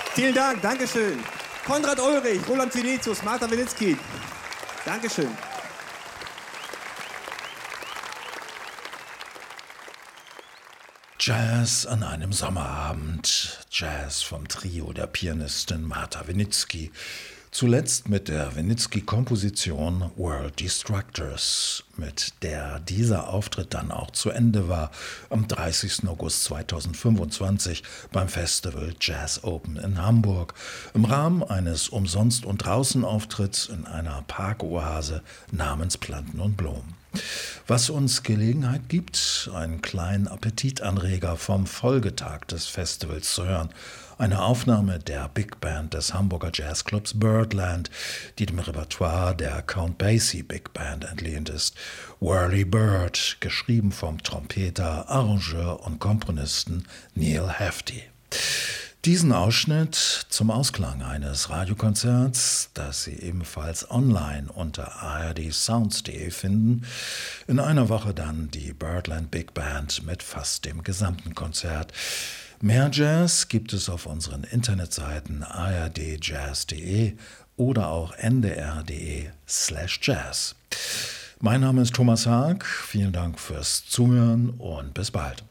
Vielen Dank, Dankeschön. Konrad Ulrich, Roland Vinicius, Martha Winitsky. Dankeschön. Jazz an einem Sommerabend. Jazz vom Trio der Pianistin Martha Winitsky. Zuletzt mit der Winitsky-Komposition World Destructors, mit der dieser Auftritt dann auch zu Ende war, am 30. August 2025 beim Festival Jazz Open in Hamburg, im Rahmen eines Umsonst- und Draußenauftritts in einer Parkoase namens Planten und Blumen. Was uns Gelegenheit gibt, einen kleinen Appetitanreger vom Folgetag des Festivals zu hören. Eine Aufnahme der Big Band des Hamburger Jazzclubs Birdland, die dem Repertoire der Count Basie Big Band entlehnt ist. Whirly Bird, geschrieben vom Trompeter, Arrangeur und Komponisten Neil Hefti. Diesen Ausschnitt zum Ausklang eines Radiokonzerts, das Sie ebenfalls online unter ardsounds.de finden, in einer Woche dann die Birdland Big Band mit fast dem gesamten Konzert. Mehr Jazz gibt es auf unseren Internetseiten ardjazz.de oder auch ndr.de/jazz. Mein Name ist Thomas Haag, vielen Dank fürs Zuhören und bis bald.